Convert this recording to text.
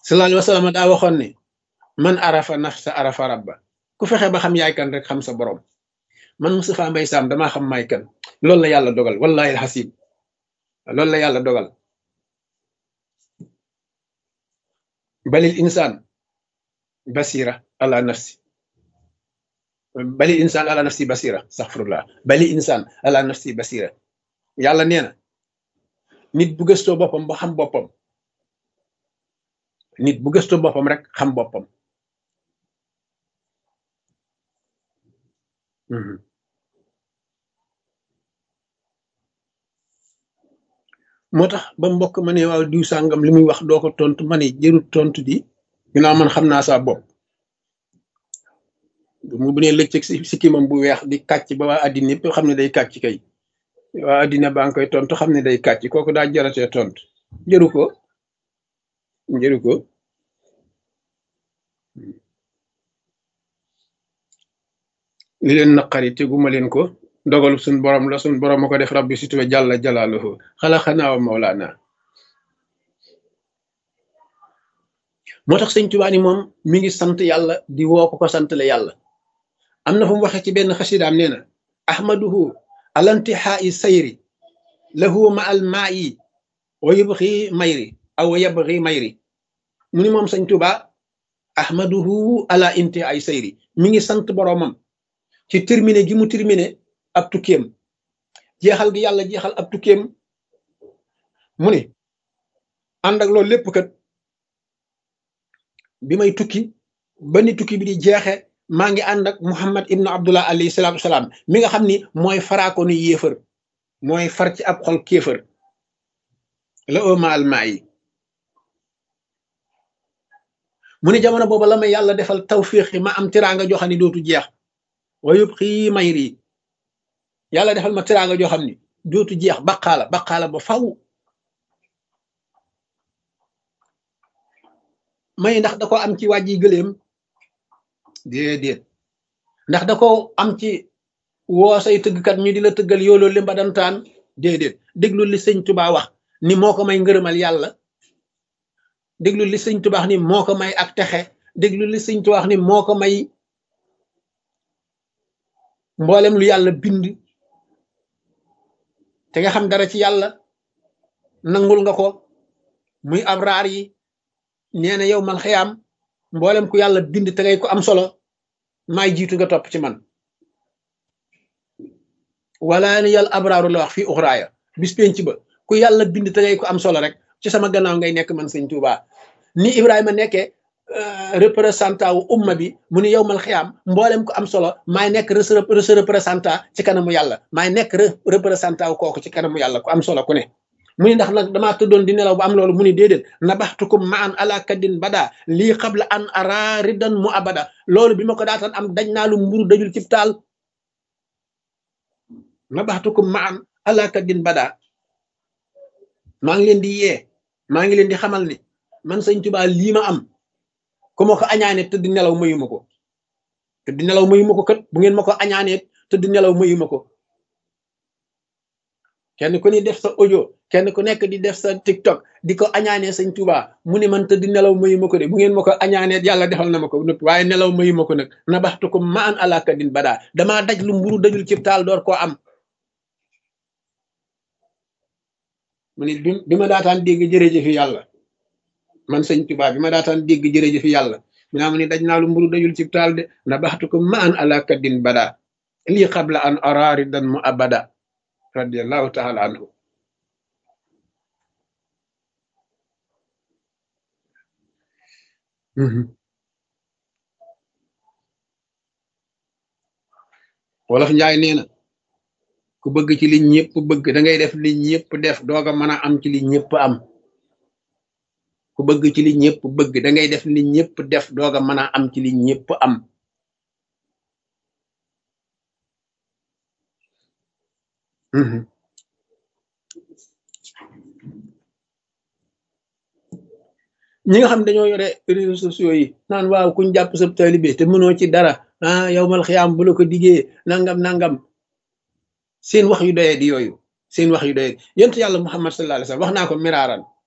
sallallahu alayhi wa sallam daa waxoon ne man arafa nafsa arafa rabba ku fexe ba xam yaay kan rek xam sa borom. man Moustapha Mbaye Sam damaa xam maay kan loolu la yàlla dogal wallahi alxasim loolu la yàlla dogal. balil insaan basira ala nafsi balil insaan ala nafsi basira astaghfirullah balil insaan ala nafsi basira yàlla nee na nit bu gëstoo boppam ba xam boppam nit bu gëstoo boppam rek xam boppam. moo tax ba mbokk ma ne waaw diw sàngam li muy wax doo ko tontu ma ne jërut tontu di ginnaaw man xam naa saa bopp mu bu ne lëccëg si kimam bu weex di kàcc ba waa addina yëpp xam ne day kàcc kay waa addina baa ngi koy tontu xam ne day kàcc kooku daa jaratee tontu jëru ko li leen naqari teguma leen ko dogalu suñ borom la suñ borom ma ko def rabbi situwe jàlla jalaaluhu xalaxanaa wa mawlaana. moo tax sëñ Tuubaa ni moom mi ngi sant yàlla di woo ko sant la yàlla. am na fu mu waxee ci benn xasidaam nee na ahmaduhu alantihaa'i sayri lahu ma al maa'i wa yabxi mayri aw wa yabxi mayri mu ni moom sëñ Tuubaa ahmaduhu ala intihaa'i sayri mi ngi sant boromam ci terminé gi mu terminé ab tukkeem jeexal gi yàlla jeexal ab tukkeem mu ne ànd ak loolu lépp kat bi may tukki ba ni tukki bi di jeexe maa ngi ànd ak Muhammad ibnu Abdullah alayhi salaatu wasalaam mi nga xam ni mooy faraako ni yéefër mooy far ci ab xol kéefër la oma almaa yi mu ne jamono booba la may yàlla defal tawfiix ma am tiraanga joo xam ni dootu jeex wa yëpp xii mayri yàlla defal ma tiraanga joo xam ni dootu jeex baqaala ba faw may ndax da ko am ci wàjji gëléem déedéet ndax da ko am ci woo say tëggkat ñu di la tëggal yooloo li mbadantaan déedéet déglu li sëñ Tuubaa wax ni moo ko may ngërëmal yàlla déglu li sëñ Tuubaa ni moo ko may ak texe déglu li sëñ Tuubaa ni moo ko may mboolem lu yàlla bind te nga xam dara ci yàlla nangul nga ko muy abraar yi nee na yow mal xiyaam mboolem ku yàlla bind te ngay ko am solo maay jiitu nga topp ci man wala ni yàlla abraaru la wax fii uxraaya bis penc ba ku yàlla bind te ngay ko am solo rek ci sama gannaaw ngay nekk man sëñ Tuubaa ni Ibrahima nekkee représentant wu umma bi mu ni yow mal xiyaam mboolem ko am solo maay nekk représentant ci kanamu yàlla maay nekk représentant wu kooku ci kanamu yàlla ku am solo ku ne mu ni ndax nag damaa tëddoon di nelaw ba am loolu mu ni déedéet nabaxtukum ma an ala kaddin bada lii qabla an ara ridan mu abada loolu bi ma ko daataan am daj naa lu mburu dajul cib taal nabaxtukum ma an ala kaddin bada maa ngi leen di yee maa ngi leen di xamal ni man sëñ Tuubaa lii ma am ku ma ko añaane tëdd nelaw mayuma ko tëdd nelaw mayuma ko kat bu ngeen ma ko añaanee tëdd nelaw mayuma ko kenn ku ni def sa audio kenn ku nekk di def sa TikTok di ko añaanee sëñ Tuubaa mu ne man tëdd nelaw mayuma ko de bu ngeen ma ko añaanee yàlla defal na ma ko nëpp waaye nelaw mayuma ko nag nabaxtukum ma an ala kadin badaa damaa daj lu mburu dajul ci taal door koo am mu ne bi ma daataan dégg jërëjëfi yàlla man sëñ Tuubaa bi ma daataan dégg jërëjëfi yàlla mu ne daj naa lu mburu dajul ci taal de nabaxtukum ma an ala kadin badaa lii qabla an araari dan mu abada radiyallahu taala anhu wolof njaay nee na ku bëgg ci li ñëpp bëgg da ngay def li ñëpp def dooga mën a am ci li ñëpp am ku bëgg ci li ñëpp bëgg da ngay def li ñëpp def dooga mën a am ci li ñëpp am ñi nga xam dañoo yore réseaux sociaux yi naan waaw kuñ jàpp sa taalibe te mënoo ci dara yow mal xiyaam bu la ko diggee nangam seen wax yu doyee di yooyu seen wax yu doyee yonent yàlla Muhammad sallallahu alayhi wasallam wax naa ko miraaran